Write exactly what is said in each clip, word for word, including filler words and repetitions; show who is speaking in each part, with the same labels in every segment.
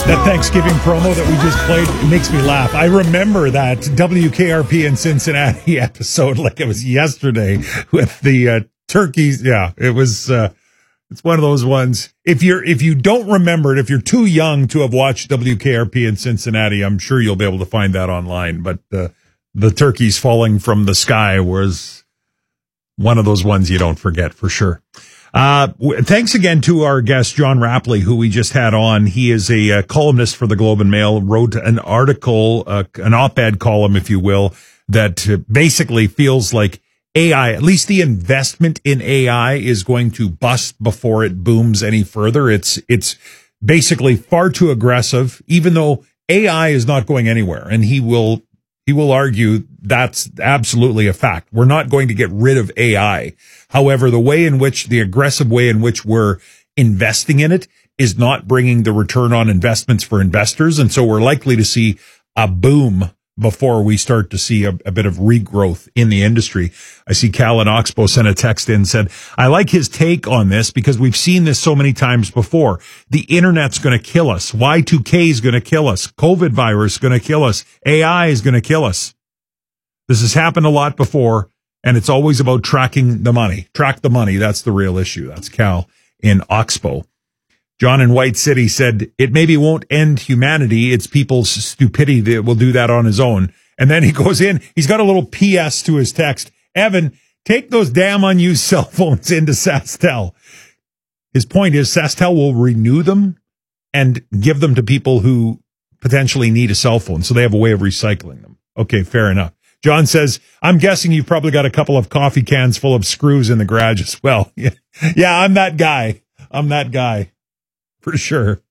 Speaker 1: That Thanksgiving promo that we just played, it makes me laugh. I remember that W K R P in Cincinnati episode like it was yesterday with the uh, turkeys. Yeah, it was, uh, it's one of those ones. If you're, if you don't remember it, if you're too young to have watched W K R P in Cincinnati, I'm sure you'll be able to find that online. But uh, the turkeys falling from the sky was one of those ones you don't forget for sure. Uh, w- thanks again to our guest, John Rapley, who we just had on. He is a uh, columnist for the Globe and Mail, wrote an article, uh, an op-ed column, if you will, that uh, basically feels like A I, at least the investment in A I, is going to bust before it booms any further. It's, it's basically far too aggressive, even though A I is not going anywhere. And he will, he will argue that's absolutely a fact. We're not going to get rid of A I. However, the way in which, the aggressive way in which we're investing in it is not bringing the return on investments for investors. And so we're likely to see a boom before we start to see a, a bit of regrowth in the industry. I see Cal in Oxbow sent a text in and said, I like his take on this because we've seen this so many times before. The internet's going to kill us. Y two K is going to kill us. COVID virus is going to kill us. A I is going to kill us. This has happened a lot before, and it's always about tracking the money. Track the money. That's the real issue. That's Cal in Oxbow. John in White City said, it maybe won't end humanity. It's people's stupidity that will do that on his own. And then he goes in, he's got a little P S to his text. Evan, take those damn unused cell phones into SaskTel. His point is SaskTel will renew them and give them to people who potentially need a cell phone. So they have a way of recycling them. Okay, fair enough. John says, I'm guessing you've probably got a couple of coffee cans full of screws in the garage as well. Yeah, yeah, I'm that guy. I'm that guy. For sure.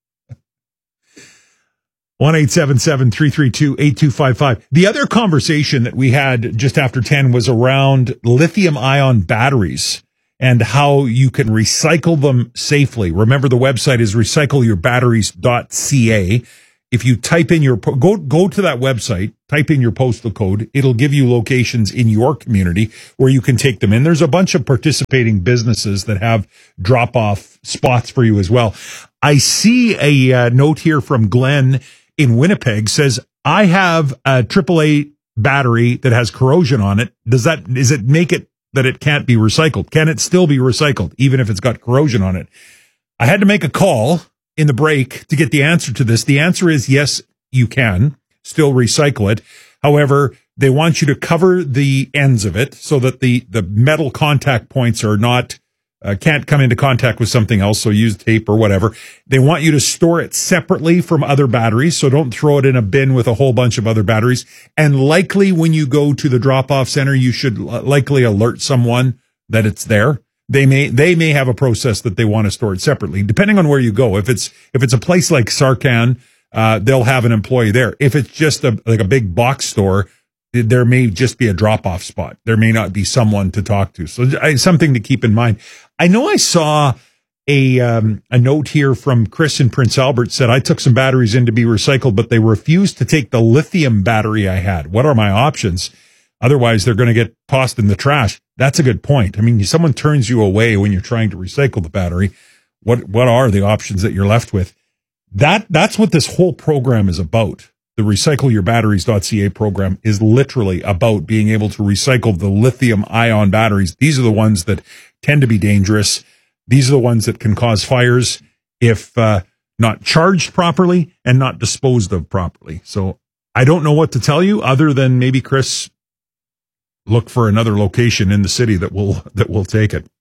Speaker 1: one eight seven seven, three three two, eight two five five. The other conversation that we had just after ten was around lithium ion batteries and how you can recycle them safely. Remember, the website is recycle your batteries dot c a. If you type in your, go, go to that website, type in your postal code, it'll give you locations in your community where you can take them in. There's a bunch of participating businesses that have drop off spots for you as well. I see a uh, note here from Glenn in Winnipeg says, I have a triple A battery that has corrosion on it. Does that, does it make it that it can't be recycled? Can it still be recycled even if it's got corrosion on it? I had to make a call in the break to get the answer to this. The answer is yes, you can still recycle it. However, they want you to cover the ends of it so that the, the metal contact points are not, uh, can't come into contact with something else. So use tape or whatever. They want you to store it separately from other batteries. So don't throw it in a bin with a whole bunch of other batteries. And likely when you go to the drop-off center, you should likely alert someone that it's there. They may, they may have a process that they want to store it separately, depending on where you go. If it's, if it's a place like Sarkan, uh, they'll have an employee there. If it's just a, like a big box store, there may just be a drop-off spot. There may not be someone to talk to. So uh, something to keep in mind. I know I saw a, um, a note here from Chris in Prince Albert said, I took some batteries in to be recycled, but they refused to take the lithium battery I had. What are my options? Otherwise, they're going to get tossed in the trash. That's a good point. I mean, someone turns you away when you're trying to recycle the battery. What what are the options that you're left with? That that's what this whole program is about. The recycle your batteries dot c a program is literally about being able to recycle the lithium ion batteries. These are the ones that tend to be dangerous. These are the ones that can cause fires if uh, not charged properly and not disposed of properly. So I don't know what to tell you other than maybe Chris, look for another location in the city that will that will take it.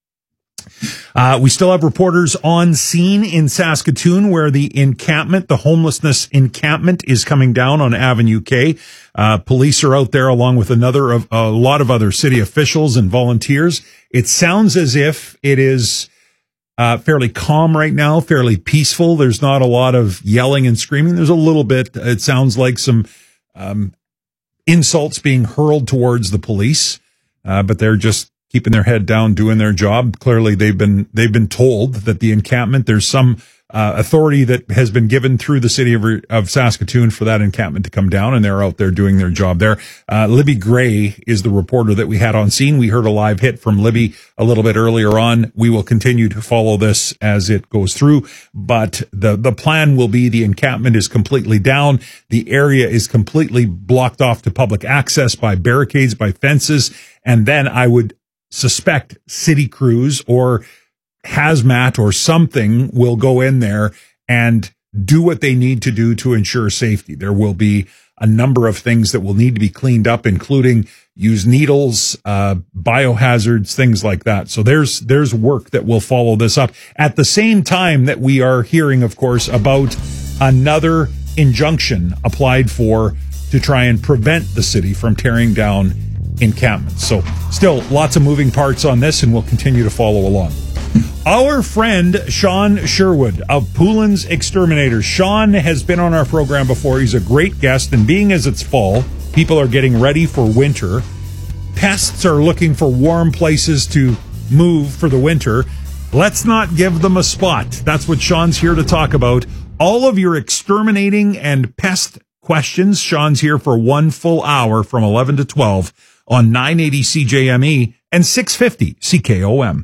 Speaker 1: Uh, we still have reporters on scene in Saskatoon where the encampment, the homelessness encampment, is coming down on Avenue K. Uh, police are out there along with another of a lot of other city officials and volunteers. It sounds as if it is uh, fairly calm right now, fairly peaceful. There's not a lot of yelling and screaming. There's a little bit. It sounds like some um, insults being hurled towards the police, uh, but they're just keeping their head down, doing their job. Clearly, they've been they've been told that the encampment, there's some uh, authority that has been given through the city of, of Saskatoon for that encampment to come down, and they're out there doing their job there. Uh, Libby Gray is the reporter that we had on scene. We heard a live hit from Libby a little bit earlier on. We will continue to follow this as it goes through, but the, the plan will be the encampment is completely down. The area is completely blocked off to public access by barricades, by fences, and then I would suspect city crews or hazmat or something will go in there and do what they need to do to ensure safety. There will be a number of things that will need to be cleaned up, including use needles, uh, biohazards, things like that. So there's, there's work that will follow this up at the same time that we are hearing, of course, about another injunction applied for to try and prevent the city from tearing down encampments. So still lots of moving parts on this, and we'll continue to follow along. Our friend Sean Sherwood of Poulin's Exterminators. Sean has been on our program before. He's a great guest, and being as it's fall, people are getting ready for winter. Pests are looking for warm places to move for the winter. Let's not give them a spot. That's what Sean's here to talk about. All of your exterminating and pest questions. Sean's here for one full hour from eleven to twelve on nine eighty C J M E and six fifty C K O M.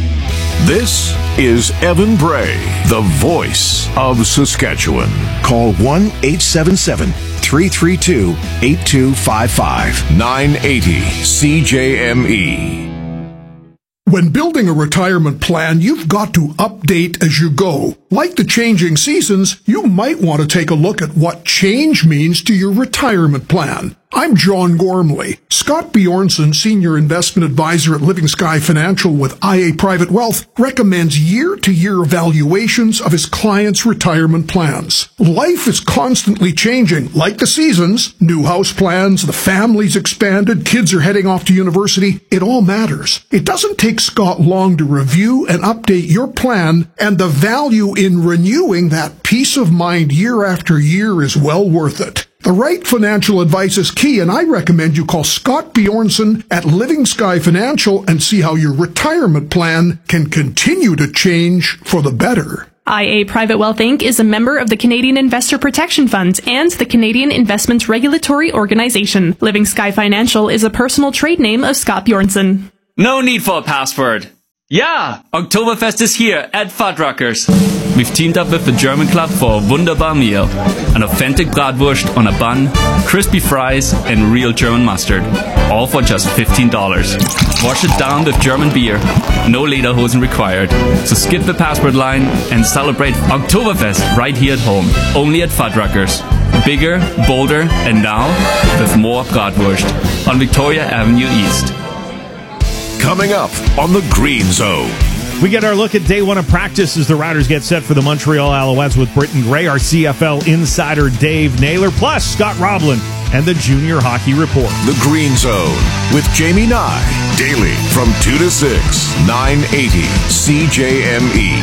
Speaker 2: This is Evan Bray, the voice of Saskatchewan.
Speaker 3: Call one eight seven seven, three three two, eight two five five.
Speaker 2: nine eighty C J M E.
Speaker 4: When building a retirement plan, you've got to update as you go. Like the changing seasons, you might want to take a look at what change means to your retirement plan. I'm John Gormley. Scott Bjornson, Senior Investment Advisor at Living Sky Financial with I A Private Wealth, recommends year-to-year evaluations of his clients' retirement plans. Life is constantly changing, like the seasons. New house plans, the family's expanded, kids are heading off to university. It all matters. It doesn't take Scott long to review and update your plan, and the value in renewing that peace of mind year after year is well worth it. The right financial advice is key, and I recommend you call Scott Bjornson at Living Sky Financial and see how your retirement plan can continue to change for the better.
Speaker 5: I A Private Wealth Incorporated is a member of the Canadian Investor Protection Fund and the Canadian Investments Regulatory Organization. Living Sky Financial is a personal trade name of Scott Bjornson.
Speaker 6: No need for a password. Yeah, Oktoberfest is here at Fuddruckers. We've teamed up with the German Club for a wunderbar meal. An authentic bratwurst on a bun, crispy fries, and real German mustard. All for just fifteen dollars. Wash it down with German beer. No lederhosen required. So skip the password line and celebrate Oktoberfest right here at home. Only at Fuddruckers. Bigger, bolder, and now with more bratwurst on Victoria Avenue East.
Speaker 2: Coming up on the Green Zone.
Speaker 7: We get our look at day one of practice as the Riders get set for the Montreal Alouettes with Britton Gray, our C F L insider Dave Naylor, plus Scott Roblin and the Junior Hockey Report.
Speaker 2: The Green Zone with Jamie Nye. Daily from two to six. nine eighty C J M E.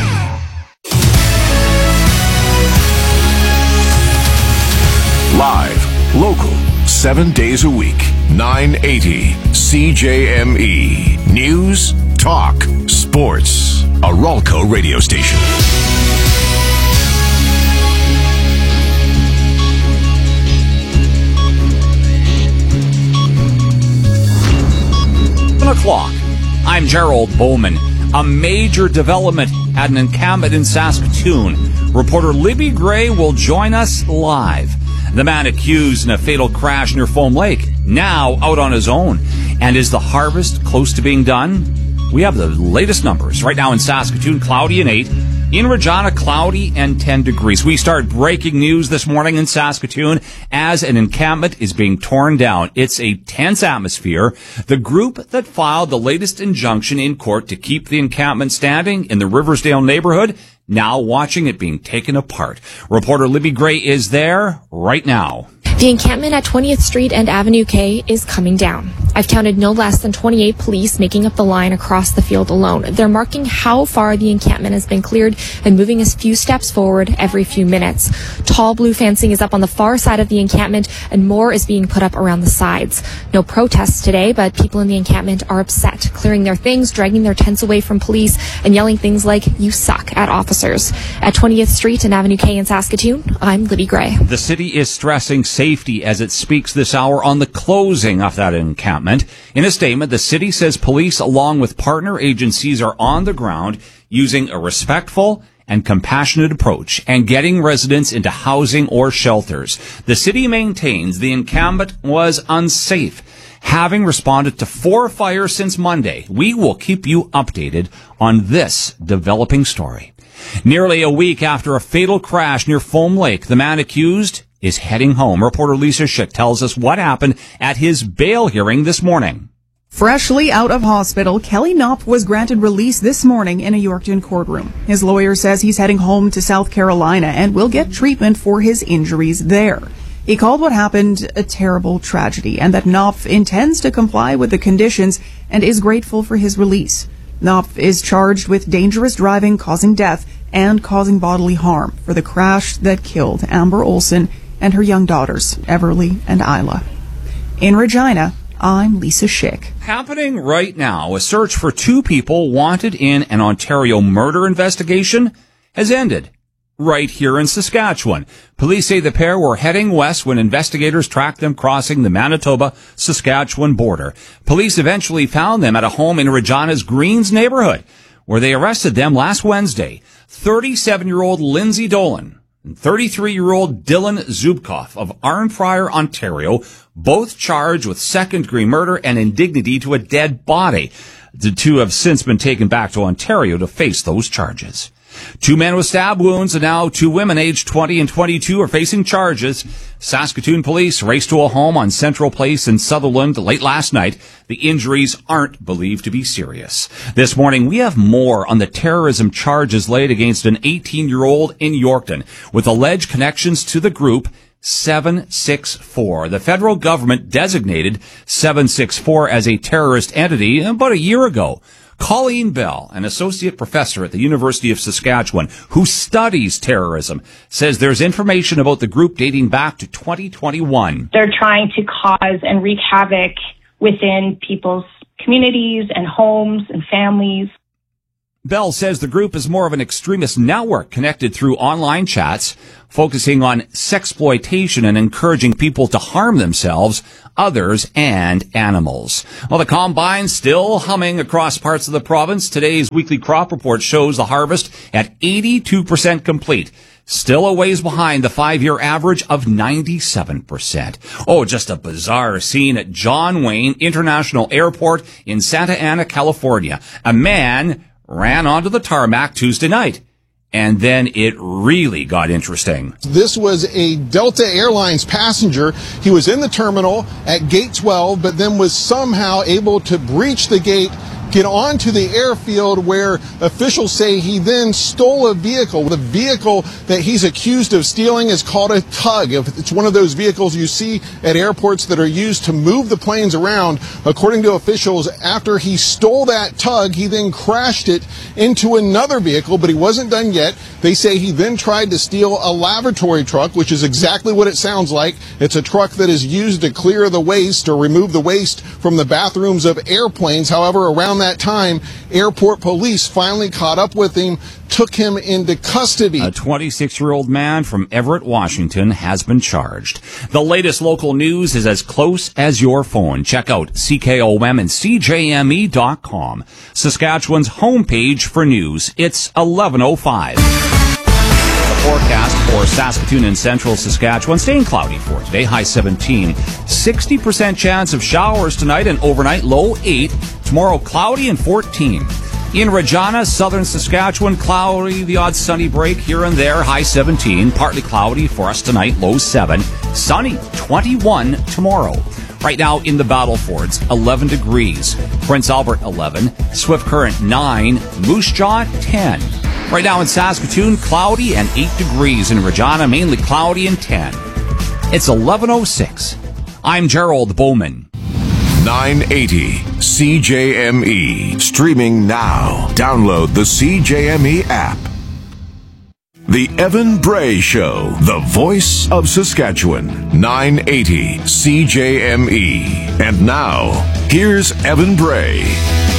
Speaker 2: Live, local, seven days a week. nine eighty C J M E. News, talk, sports. A Ralco radio station.
Speaker 8: Seven o'clock. I'm Gerald Bowman. A major development at an encampment in Saskatoon. Reporter Libby Gray will join us live. The man accused in a fatal crash near Foam Lake, now out on his own. And is the harvest close to being done? We have the latest numbers. Right now in Saskatoon, cloudy and eight. In Regina, cloudy and ten degrees. We start breaking news this morning in Saskatoon as an encampment is being torn down. It's a tense atmosphere. The group that filed the latest injunction in court to keep the encampment standing in the Riversdale neighborhood now watching it being taken apart. Reporter Libby Gray is there right now.
Speaker 9: The encampment at twentieth Street and Avenue K is coming down. I've counted no less than twenty-eight police making up the line across the field alone. They're marking how far the encampment has been cleared and moving a few steps forward every few minutes. Tall blue fencing is up on the far side of the encampment, and more is being put up around the sides. No protests today, but people in the encampment are upset, clearing their things, dragging their tents away from police, and yelling things like, "You suck," at officers. At twentieth Street and Avenue K in Saskatoon, I'm Libby Gray.
Speaker 8: The city is stressing safety as it speaks this hour on the closing of that encampment. In a statement, the city says police, along with partner agencies, are on the ground using a respectful and compassionate approach and getting residents into housing or shelters. The city maintains the encampment was unsafe, having responded to four fires since Monday. We will keep you updated on this developing story. Nearly a week after a fatal crash near Foam Lake, the man accused is heading home. Reporter Lisa Schick tells us what happened at his bail hearing this morning.
Speaker 10: Freshly out of hospital, Kelly Knopp was granted release this morning in a Yorkton courtroom. His lawyer says he's heading home to South Carolina and will get treatment for his injuries there. He called what happened a terrible tragedy and that Knopf intends to comply with the conditions and is grateful for his release. Knopf is charged with dangerous driving causing death and causing bodily harm for the crash that killed Amber Olson and her young daughters, Everly and Isla. In Regina, I'm Lisa Schick.
Speaker 8: Happening right now, a search for two people wanted in an Ontario murder investigation has ended right here in Saskatchewan. Police say the pair were heading west when investigators tracked them crossing the Manitoba-Saskatchewan border. Police eventually found them at a home in Regina's Greens neighborhood, where they arrested them last Wednesday. thirty-seven-year-old Lindsay Dolan and thirty-three-year-old Dylan Zubkov of Arnprior, Ontario, both charged with second-degree murder and indignity to a dead body. The two have since been taken back to Ontario to face those charges. Two men with stab wounds and now two women aged twenty and twenty-two are facing charges. Saskatoon police raced to a home on Central Place in Sutherland late last night. The injuries aren't believed to be serious. This morning, we have more on the terrorism charges laid against an eighteen-year-old in Yorkton with alleged connections to the group seven six four. The federal government designated seven six four as a terrorist entity about a year ago. Colleen Bell, an associate professor at the University of Saskatchewan who studies terrorism, says there's information about the group dating back to twenty twenty-one.
Speaker 11: They're trying to cause and wreak havoc within people's communities and homes and families.
Speaker 8: Bell says the group is more of an extremist network connected through online chats, focusing on sexploitation and encouraging people to harm themselves, others, and animals. Well, the combine's still humming across parts of the province. Today's weekly crop report shows the harvest at eighty-two percent complete. Still a ways behind the five-year average of ninety-seven percent. Oh, just a bizarre scene at John Wayne International Airport in Santa Ana, California. A man ran onto the tarmac Tuesday night. And then it really got interesting.
Speaker 12: This was a Delta Airlines passenger. He was in the terminal at gate twelve, but then was somehow able to breach the gate, get onto the airfield, where officials say he then stole a vehicle. The vehicle that he's accused of stealing is called a tug. It's one of those vehicles you see at airports that are used to move the planes around. According to officials, after he stole that tug, he then crashed it into another vehicle, but he wasn't done yet. They say he then tried to steal a lavatory truck, which is exactly what it sounds like. It's a truck that is used to clear the waste or remove the waste from the bathrooms of airplanes. However, around that time, airport police finally caught up with him, took him into custody.
Speaker 8: A twenty-six-year-old man from Everett, Washington has been charged. The latest local news is as close as your phone. Check out C K O M and C J M E dot com. Saskatchewan's homepage for news. It's eleven oh five. The forecast for Saskatoon and central Saskatchewan staying cloudy for today. High seventeen. sixty percent chance of showers tonight and overnight. Low eight. Tomorrow cloudy and fourteen. In Regina, southern Saskatchewan, cloudy, the odd sunny break here and there, high seventeen. Partly cloudy for us tonight, low seven. Sunny, twenty-one tomorrow. Right now in the Battlefords, eleven degrees. Prince Albert, eleven. Swift Current, nine. Moose Jaw, ten. Right now in Saskatoon, cloudy and eight degrees. In Regina, mainly cloudy and ten. It's eleven oh six. I'm Gerald Bowman.
Speaker 2: nine eighty C J M E. Streaming now. Download the C J M E app. The Evan Bray Show, the voice of Saskatchewan, nine eighty C J M E. And now, here's Evan Bray.